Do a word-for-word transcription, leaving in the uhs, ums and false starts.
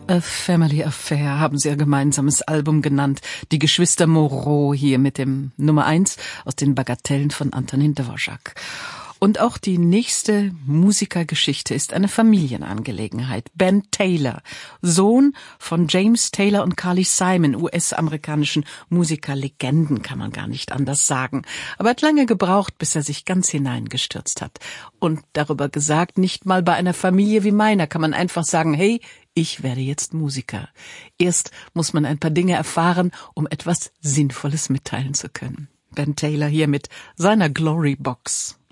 A Family Affair haben sie ihr gemeinsames Album genannt. Die Geschwister Moreau hier mit dem Nummer eins aus den Bagatellen von Antonin Dvořák. Und auch die nächste Musikergeschichte ist eine Familienangelegenheit. Ben Taylor, Sohn von James Taylor und Carly Simon, U S-amerikanischen Musikerlegenden, kann man gar nicht anders sagen. Aber er hat lange gebraucht, bis er sich ganz hineingestürzt hat. Und darüber gesagt, nicht mal bei einer Familie wie meiner kann man einfach sagen, hey, ich werde jetzt Musiker. Erst muss man ein paar Dinge erfahren, um etwas Sinnvolles mitteilen zu können. Ben Taylor hier mit seiner Glory Box.